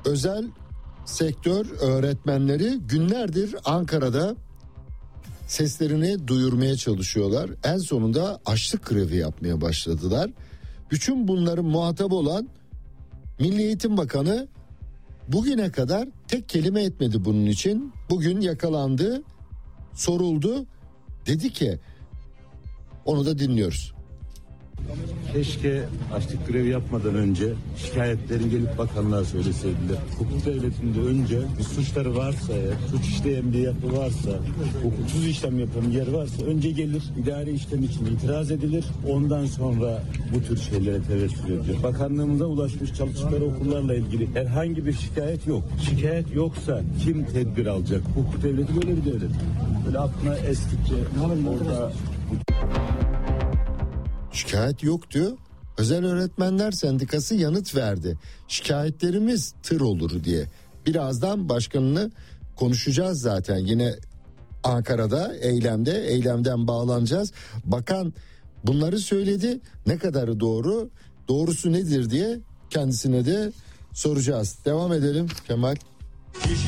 özel sektör öğretmenleri günlerdir Ankara'da seslerini duyurmaya çalışıyorlar. En sonunda açlık grevi yapmaya başladılar. Bütün bunların muhatabı olan Milli Eğitim Bakanı bugüne kadar tek kelime etmedi bunun için. Bugün yakalandı, soruldu. Dedi ki, onu da dinliyoruz. Keşke açlık grevi yapmadan önce şikayetlerin gelip bakanlığa söyleseydiler. Hukuk devletinde önce bir suçları varsa, suç işleyen bir yapı varsa, hukuksuz işlem yapan bir yer varsa önce gelir idari işlem için itiraz edilir. Ondan sonra bu tür şeylere tevessül edilir. Bakanlığımıza ulaşmış çalıştıkları okullarla ilgili herhangi bir şikayet yok. Şikayet yoksa kim tedbir alacak? Hukuk devleti böyle bir devlet. Böyle aklına eskitçe orada... Şikayet yok diyor. Özel Öğretmenler Sendikası yanıt verdi. Şikayetlerimiz tır olur diye. Birazdan başkanını konuşacağız zaten. Yine Ankara'da eylemden bağlanacağız. Bakan bunları söyledi. Ne kadarı doğru, doğrusu nedir diye kendisine de soracağız. Devam edelim Kemal.